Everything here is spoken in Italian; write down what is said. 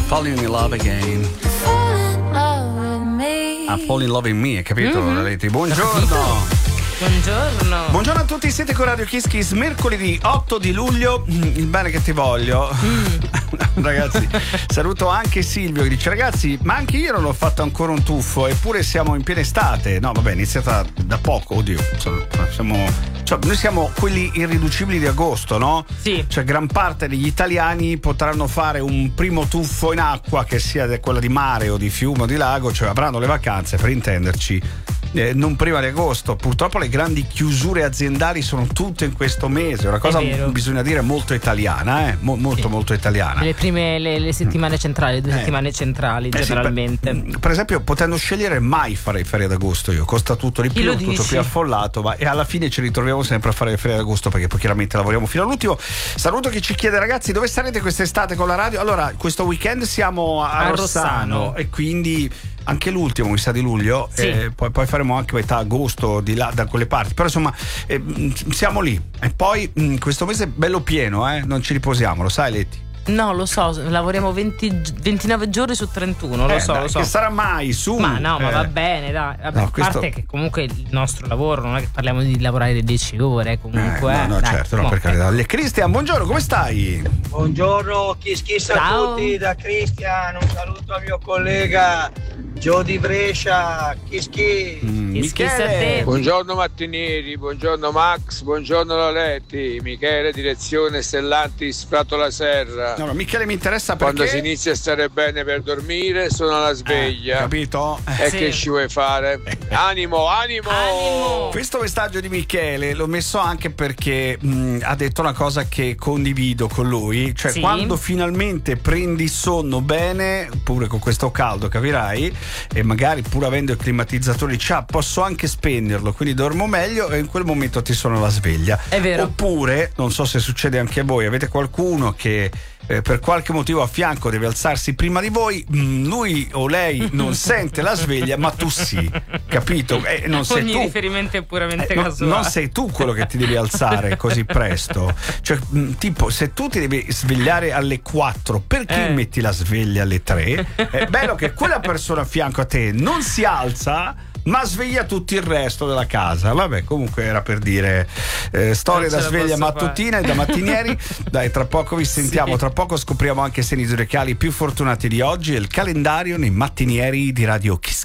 Falling in Love Again. A Fall in Love in Me, hai capito? Mm-hmm. Buongiorno. Buongiorno a tutti, siete con Radio Kiss Kiss, mercoledì 8 di luglio, il bene che ti voglio. Ragazzi, saluto anche Silvio che dice: ragazzi, ma anche io non ho fatto ancora un tuffo, eppure siamo in piena estate. No, vabbè, è iniziata da poco, oddio. Noi siamo quelli irriducibili di agosto, no? Sì. Cioè, gran parte degli italiani potranno fare un primo tuffo in acqua, che sia quella di mare o di fiume o di lago, cioè avranno le vacanze, per intenderci, non prima di agosto. Purtroppo le grandi chiusure aziendali sono tutte in questo mese, una cosa bisogna dire molto italiana, molto italiana. Le prime le settimane centrali, 2 settimane centrali generalmente. Sì, per esempio, potendo scegliere, mai farei ferie d'agosto io, costa tutto di più, tutto più affollato, e alla fine ci ritroviamo sempre a fare le ferie d'agosto perché poi chiaramente lavoriamo fino all'ultimo. Saluto chi ci chiede: ragazzi, dove sarete quest'estate con la radio? Allora, questo weekend siamo a Rossano e quindi anche l'ultimo, mi sa, di luglio, sì. Poi faremo anche metà agosto di là, da quelle parti, però insomma siamo lì, e poi questo mese è bello pieno, non ci riposiamo, lo sai, Letti? No, lo so, lavoriamo 29 giorni su 31, lo so. Che sarà mai su? Ma no, ma va bene, dai. Vabbè, a parte che comunque il nostro lavoro non è che parliamo di lavorare 10 ore, comunque. No, dai, certo, no, per carità. Cristian, buongiorno, come stai? Buongiorno, Kiss a tutti da Cristian, un saluto al mio collega Gio di Brescia, Kiss. Michele. Buongiorno mattinieri, buongiorno Max, buongiorno Loletti, Michele, direzione Stellantis Prato la Serra. No, Michele, mi interessa perché quando si inizia a stare bene per dormire sono alla sveglia, capito? E che ci vuoi fare? Animo. Questo messaggio di Michele l'ho messo anche perché ha detto una cosa che condivido con lui, cioè quando finalmente prendi sonno bene, pure con questo caldo, capirai, e magari pur avendo il climatizzatore posso anche spegnerlo, quindi dormo meglio, e in quel momento ti suona la sveglia. È vero. Oppure, non so se succede anche a voi, avete qualcuno che per qualche motivo a fianco deve alzarsi prima di voi, lui o lei non sente la sveglia, ma tu sì, capito? Non sei ogni tu. riferimento è puramente casuale. Non sei tu quello che ti devi alzare così presto, cioè tipo, se tu ti devi svegliare alle 4, perché metti la sveglia alle 3? È bello che quella persona a fianco a te non si alza, ma sveglia tutto il resto della casa. Vabbè, comunque era per dire storie da sveglia mattutina e da mattinieri. Dai, tra poco vi sentiamo, tra poco scopriamo anche i segni zodiacali più fortunati di oggi e il calendario nei mattinieri di Radio Kiss.